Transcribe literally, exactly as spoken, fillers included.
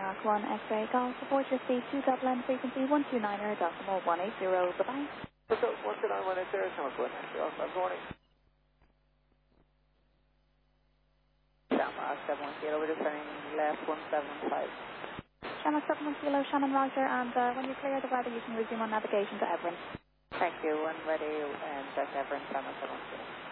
Mark one X-ray Golf, support your speed two Dublin, frequency one two nine decimal one eight zero, goodbye. What's up, one two nine one eight zero, Mark one X-ray Golf, good morning. Shamrock seven one kilo, we're descending left one seven five. Shamrock seven one kilo, Shannon Roger, and uh, when you clear the weather you can resume on navigation to Everin. Thank you, when ready, and check Everin, Shamrock seven one kilo.